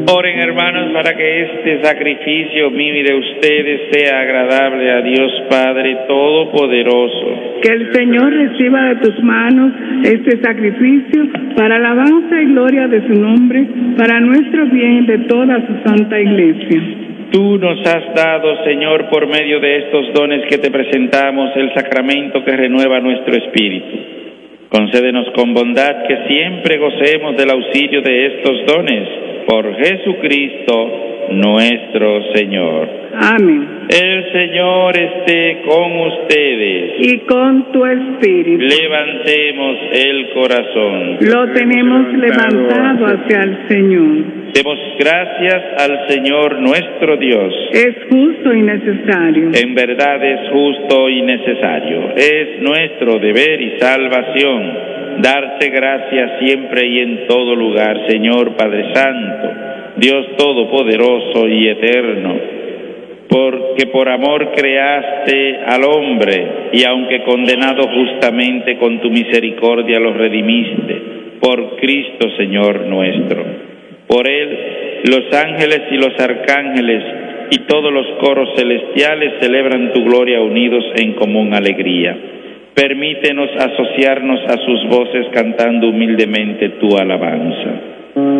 Oren, hermanos, para que este sacrificio mío y de ustedes sea agradable a Dios Padre Todopoderoso. Que el Señor reciba de tus manos este sacrificio para alabanza y gloria de su nombre, para nuestro bien y de toda su santa Iglesia. Tú nos has dado, Señor, por medio de estos dones que te presentamos, el sacramento que renueva nuestro espíritu. Concédenos con bondad que siempre gocemos del auxilio de estos dones, por Jesucristo nuestro Señor. Amén. El Señor esté con ustedes. Y con tu espíritu. Levantemos el corazón. Lo tenemos levantado hacia el Señor. Demos gracias al Señor nuestro Dios. Es justo y necesario. En verdad es justo y necesario. Es nuestro deber y salvación darte gracias siempre y en todo lugar, Señor Padre Santo, Dios Todopoderoso y Eterno, porque por amor creaste al hombre y aunque condenado justamente con tu misericordia lo redimiste, por Cristo Señor nuestro. Por él los ángeles y los arcángeles y todos los coros celestiales celebran tu gloria unidos en común alegría. Permítenos asociarnos a sus voces cantando humildemente tu alabanza.